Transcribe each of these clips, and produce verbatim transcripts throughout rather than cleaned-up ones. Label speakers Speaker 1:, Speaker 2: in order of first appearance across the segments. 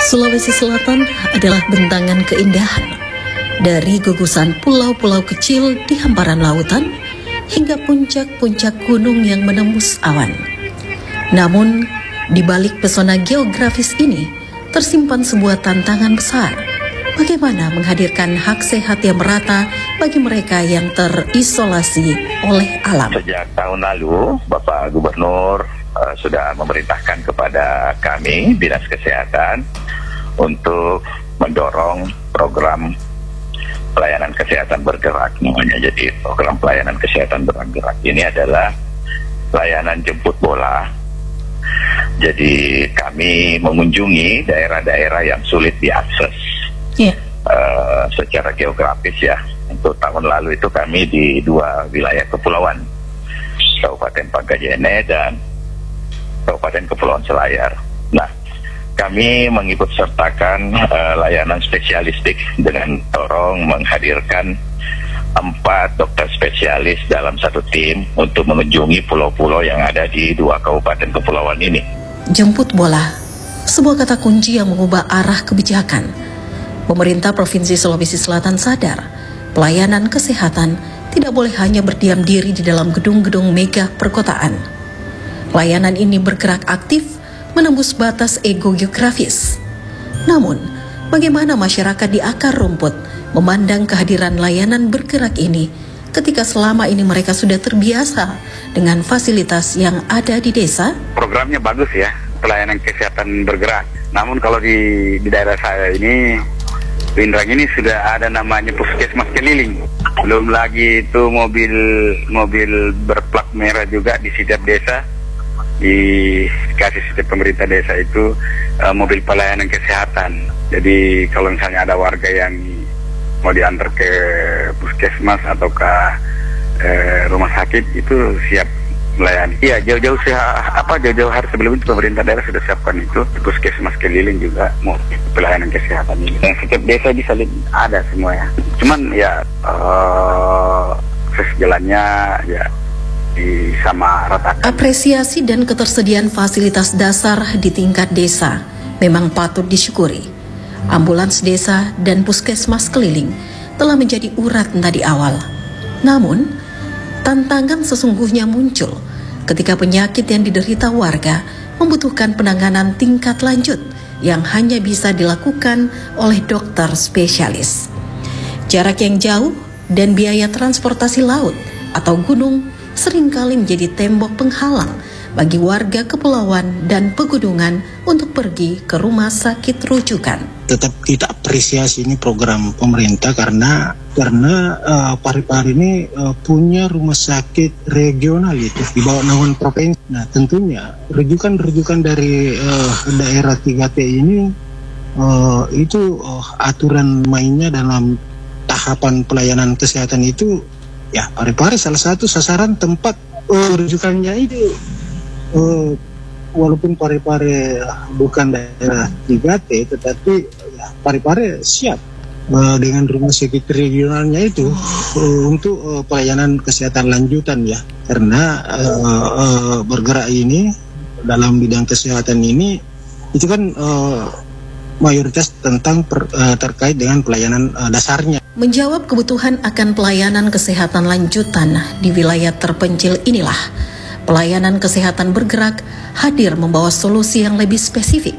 Speaker 1: Sulawesi Selatan adalah bentangan keindahan, dari gugusan pulau-pulau kecil di hamparan lautan hingga puncak-puncak gunung yang menembus awan. Namun, di balik pesona geografis ini tersimpan sebuah tantangan besar. Bagaimana menghadirkan hak sehat yang merata bagi mereka yang terisolasi oleh alam?
Speaker 2: Sejak tahun lalu, Bapak Gubernur uh, sudah memerintahkan kepada kami, Dinas Kesehatan, untuk mendorong program pelayanan kesehatan bergerak namanya. Jadi program pelayanan kesehatan bergerak ini adalah pelayanan jemput bola. Jadi kami mengunjungi daerah-daerah yang sulit diakses yeah. uh, secara geografis ya. Untuk tahun lalu itu kami di dua wilayah kepulauan, Kabupaten Pangkajene dan Kabupaten Kepulauan Selayar. Nah, kami mengikut sertakan uh, layanan spesialistik dengan dorong menghadirkan empat dokter spesialis dalam satu tim untuk mengunjungi pulau-pulau yang ada di dua kabupaten kepulauan ini.
Speaker 1: Jemput bola, sebuah kata kunci yang mengubah arah kebijakan. Pemerintah Provinsi Sulawesi Selatan sadar, pelayanan kesehatan tidak boleh hanya berdiam diri di dalam gedung-gedung mega perkotaan. Pelayanan ini bergerak aktif menembus batas ego geografis. Namun, bagaimana masyarakat di akar rumput memandang kehadiran layanan bergerak ini ketika selama ini mereka sudah terbiasa dengan fasilitas yang ada di desa?
Speaker 3: Programnya bagus ya, pelayanan kesehatan bergerak. Namun kalau di, di daerah saya ini, Pindrang ini sudah ada namanya puskesmas keliling. Belum lagi itu mobil mobil berplat merah juga di setiap desa. Dikasih setiap pemerintah desa itu uh, mobil pelayanan kesehatan. Jadi kalau misalnya ada warga yang mau diantar ke puskesmas atau ke uh, rumah sakit itu siap melayani. Iya, jauh-jauh sih apa jauh-jauh hari sebelum itu pemerintah daerah sudah siapkan itu puskesmas keliling juga mau pelayanan kesehatan ini. Dan setiap desa bisa ada semuanya. Cuman ya uh, sejalannya ya sama rata.
Speaker 1: Apresiasi dan ketersediaan fasilitas dasar di tingkat desa memang patut disyukuri. Ambulans desa dan puskesmas keliling telah menjadi urat nadi awal. Namun, tantangan sesungguhnya muncul ketika penyakit yang diderita warga membutuhkan penanganan tingkat lanjut yang hanya bisa dilakukan oleh dokter spesialis. Jarak yang jauh dan biaya transportasi laut atau gunung seringkali menjadi tembok penghalang bagi warga kepulauan dan pegunungan untuk pergi ke rumah sakit rujukan.
Speaker 4: Tetap kita apresiasi ini program pemerintah karena karena uh, Parepare ini uh, punya rumah sakit regional itu di bawah naungan provinsi. Nah, tentunya rujukan-rujukan dari uh, daerah tiga T ini uh, itu uh, aturan mainnya dalam tahapan pelayanan kesehatan itu. Ya, Parepare salah satu sasaran tempat uh, rujukannya itu. Uh, walaupun Parepare bukan daerah tiga T, tetapi ya, Parepare siap uh, dengan rumah sakit regionalnya itu uh, untuk uh, pelayanan kesehatan lanjutan ya. Karena uh, uh, bergerak ini dalam bidang kesehatan ini itu kan uh, mayoritas tentang per, uh, terkait dengan pelayanan uh, dasarnya.
Speaker 1: Menjawab kebutuhan akan pelayanan kesehatan lanjutan di wilayah terpencil inilah, pelayanan kesehatan bergerak hadir membawa solusi yang lebih spesifik.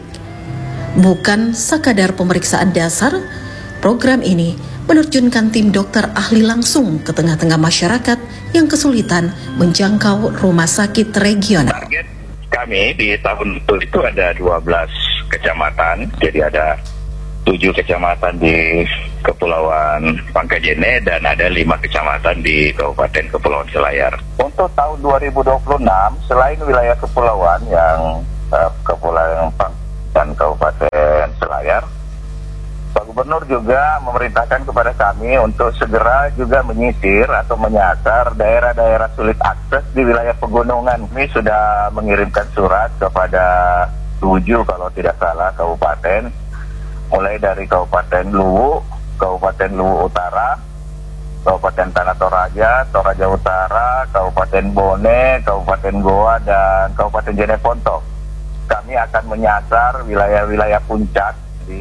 Speaker 1: Bukan sekadar pemeriksaan dasar, program ini menerjunkan tim dokter ahli langsung ke tengah-tengah masyarakat yang kesulitan menjangkau rumah sakit regional.
Speaker 2: Target kami di tahun itu ada dua belas kecamatan, jadi ada tujuh kecamatan di Kepulauan Pangkajene dan ada lima kecamatan di Kabupaten Kepulauan Selayar. Untuk tahun dua ribu dua puluh enam, selain wilayah kepulauan yang uh, Kepulauan Pang dan Kabupaten Selayar, Pak Gubernur juga memerintahkan kepada kami untuk segera juga menyisir atau menyasar daerah-daerah sulit akses di wilayah pegunungan. Kami sudah mengirimkan surat kepada tujuh kalau tidak salah kabupaten, mulai dari Kabupaten Luwu, Kabupaten Luwu Utara, Kabupaten Tanah Toraja, Toraja Utara, Kabupaten Bone, Kabupaten Goa, dan Kabupaten Jeneponto. Kami akan menyasar wilayah-wilayah puncak di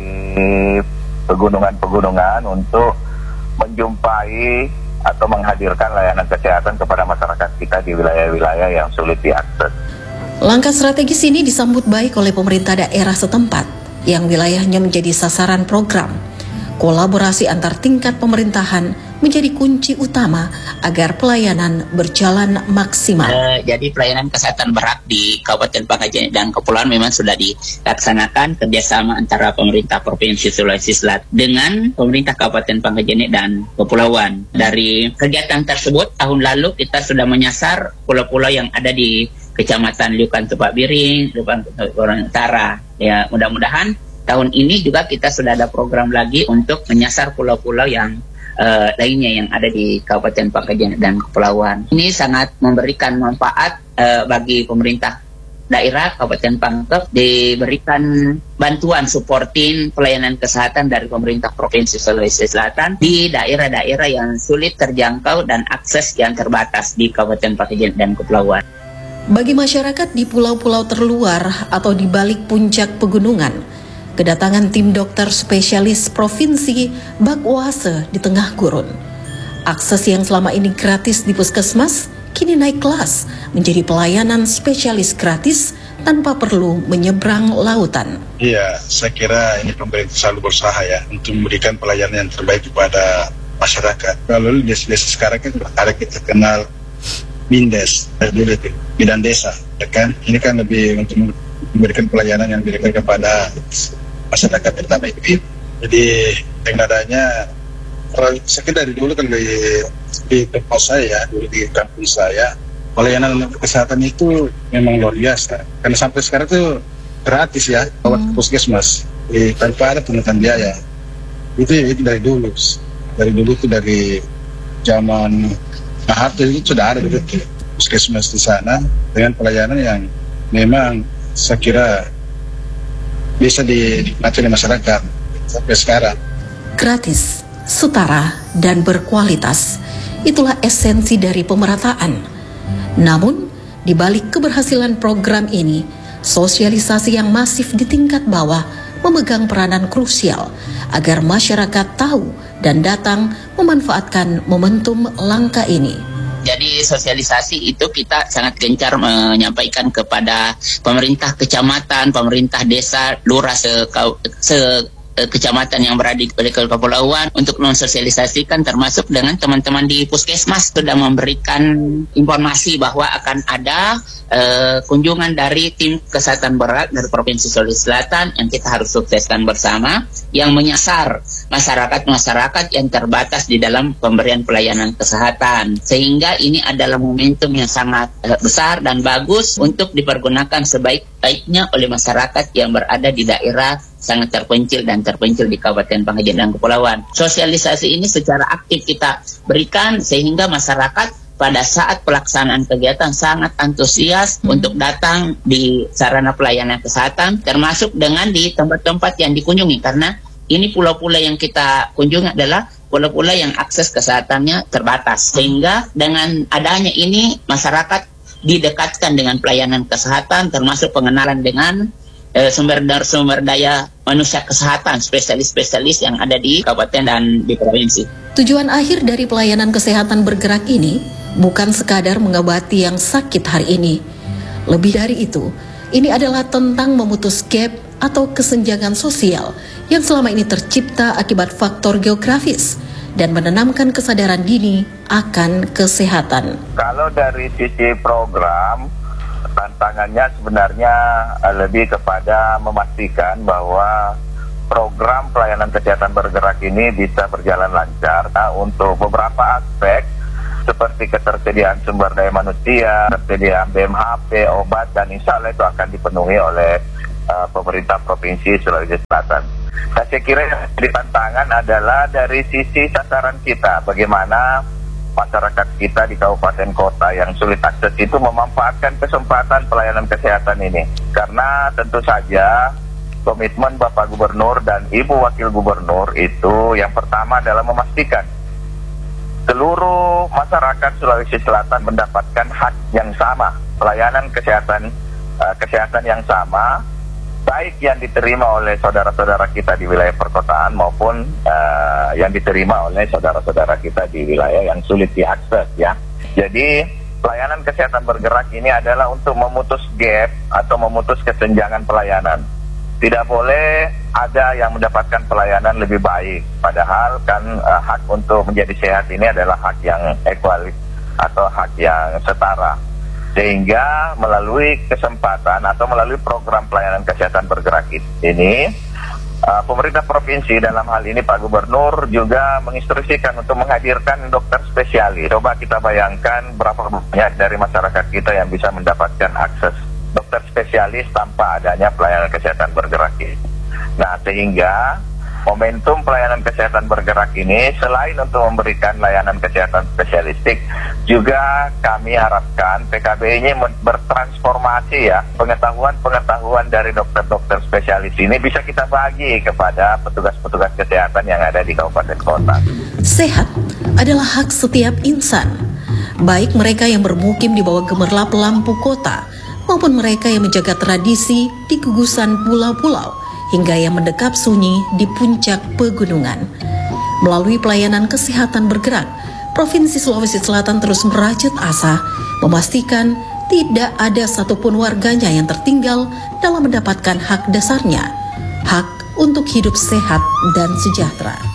Speaker 2: pegunungan-pegunungan untuk menjumpai atau menghadirkan layanan kesehatan kepada masyarakat kita di wilayah-wilayah yang sulit diakses.
Speaker 1: Langkah strategis ini disambut baik oleh pemerintah daerah setempat yang wilayahnya menjadi sasaran program. Kolaborasi antar tingkat pemerintahan menjadi kunci utama agar pelayanan berjalan maksimal.
Speaker 5: Uh, jadi pelayanan kesehatan berat di Kabupaten Pangkajene dan Kepulauan memang sudah dilaksanakan kerjasama antara pemerintah Provinsi Sulawesi Selatan dengan pemerintah Kabupaten Pangkajene dan Kepulauan. Dari kegiatan tersebut tahun lalu kita sudah menyasar pulau-pulau yang ada di Kecamatan Liukan Tupak Biring, Liukan Tupak Utara. Ya, mudah-mudahan tahun ini juga kita sudah ada program lagi untuk menyasar pulau-pulau yang Uh, lainnya yang ada di Kabupaten Pangkajene dan Kepulauan. Ini sangat memberikan manfaat uh, bagi pemerintah daerah Kabupaten Pangkep, diberikan bantuan supporting pelayanan kesehatan dari pemerintah Provinsi Sulawesi Selatan di daerah-daerah yang sulit terjangkau dan akses yang terbatas di Kabupaten Pangkajene dan Kepulauan.
Speaker 1: Bagi masyarakat di pulau-pulau terluar atau di balik puncak pegunungan, kedatangan tim dokter spesialis provinsi bak wase di tengah gurun. Akses yang selama ini gratis di puskesmas kini naik kelas menjadi pelayanan spesialis gratis tanpa perlu menyeberang lautan.
Speaker 6: Iya, saya kira ini pemerintah selalu berusaha ya untuk memberikan pelayanan yang terbaik kepada masyarakat. Kalau di desa-desa sekarang kan ada kita kenal Bindes, Bidan Desa, ya kan? Ini kan lebih untuk memberikan pelayanan yang diberikan kepada masyarakat terutama itu. Jadi dengan adanya, saya dari dulu kan di, di tempat saya, dulu di kampung saya, pelayanan kesehatan itu memang luar biasa. Karena sampai sekarang itu gratis ya, lewat hmm. puskesmas, di, tanpa ada pungutan biaya. Itu, itu dari dulu, dari dulu itu dari zaman Maharto itu sudah ada gitu, puskesmas di sana dengan pelayanan yang memang saya kira bisa dinikmati oleh masyarakat sampai sekarang.
Speaker 1: Gratis, setara, dan berkualitas. Itulah esensi dari pemerataan. Namun, di balik keberhasilan program ini, sosialisasi yang masif di tingkat bawah memegang peranan krusial agar masyarakat tahu dan datang memanfaatkan momentum langka ini.
Speaker 5: Jadi sosialisasi itu kita sangat gencar menyampaikan kepada pemerintah kecamatan, pemerintah desa, lurah se, se kecamatan yang berada di Kepulauan untuk mensosialisasikan, termasuk dengan teman-teman di puskesmas sudah memberikan informasi bahwa akan ada uh, kunjungan dari tim kesehatan berat dari Provinsi Sulawesi Selatan yang kita harus sukseskan bersama, yang menyasar masyarakat-masyarakat yang terbatas di dalam pemberian pelayanan kesehatan, sehingga ini adalah momentum yang sangat uh, besar dan bagus untuk dipergunakan sebaik-baiknya oleh masyarakat yang berada di daerah sangat terpencil dan terpencil di Kabupaten Pangkajene dan Kepulauan. Sosialisasi ini secara aktif kita berikan sehingga masyarakat pada saat pelaksanaan kegiatan sangat antusias hmm. untuk datang di sarana pelayanan kesehatan, termasuk dengan di tempat-tempat yang dikunjungi, karena ini pulau-pulau yang kita kunjungi adalah pulau-pulau yang akses kesehatannya terbatas, sehingga dengan adanya ini masyarakat didekatkan dengan pelayanan kesehatan, termasuk pengenalan dengan sumber daya, sumber daya manusia kesehatan, spesialis-spesialis yang ada di kabupaten dan di provinsi.
Speaker 1: Tujuan akhir dari pelayanan kesehatan bergerak ini bukan sekadar mengobati yang sakit hari ini. Lebih dari itu, ini adalah tentang memutus gap atau kesenjangan sosial yang selama ini tercipta akibat faktor geografis dan menanamkan kesadaran dini akan kesehatan.
Speaker 2: Kalau dari sisi program, tantangannya sebenarnya lebih kepada memastikan bahwa program pelayanan kesehatan bergerak ini bisa berjalan lancar. Nah, untuk beberapa aspek seperti ketersediaan sumber daya manusia, ketersediaan B M H P, obat, dan insya Allah itu akan dipenuhi oleh uh, pemerintah Provinsi Sulawesi Selatan. Nah, saya kira yang jadi tantangan adalah dari sisi sasaran kita, bagaimana masyarakat kita di kabupaten kota yang sulit akses itu memanfaatkan kesempatan pelayanan kesehatan ini. Karena tentu saja komitmen Bapak Gubernur dan Ibu Wakil Gubernur itu yang pertama adalah memastikan seluruh masyarakat Sulawesi Selatan mendapatkan hak yang sama, pelayanan kesehatan uh, kesehatan yang sama, baik yang diterima oleh saudara-saudara kita di wilayah perkotaan maupun uh, yang diterima oleh saudara-saudara kita di wilayah yang sulit diakses ya. Jadi pelayanan kesehatan bergerak ini adalah untuk memutus gap atau memutus kesenjangan pelayanan. Tidak boleh ada yang mendapatkan pelayanan lebih baik, padahal kan uh, hak untuk menjadi sehat ini adalah hak yang ekualis atau hak yang setara. Sehingga melalui kesempatan atau melalui program pelayanan kesehatan bergerak ini, uh, pemerintah provinsi dalam hal ini Pak Gubernur juga menginstruksikan untuk menghadirkan dokter spesialis. Coba kita bayangkan berapa banyak dari masyarakat kita yang bisa mendapatkan akses dokter spesialis tanpa adanya pelayanan kesehatan bergerak ini. Nah, sehingga momentum pelayanan kesehatan bergerak ini selain untuk memberikan layanan kesehatan spesialistik, juga kami harapkan P K B ini bertransformasi ya, pengetahuan-pengetahuan dari dokter-dokter spesialis ini bisa kita bagi kepada petugas-petugas kesehatan yang ada di kabupaten kota.
Speaker 1: Sehat adalah hak setiap insan, baik mereka yang bermukim di bawah gemerlap lampu kota maupun mereka yang menjaga tradisi di gugusan pulau-pulau hingga yang mendekap sunyi di puncak pegunungan. Melalui pelayanan kesehatan bergerak, Provinsi Sulawesi Selatan terus merajut asa memastikan tidak ada satupun warganya yang tertinggal dalam mendapatkan hak dasarnya, hak untuk hidup sehat dan sejahtera.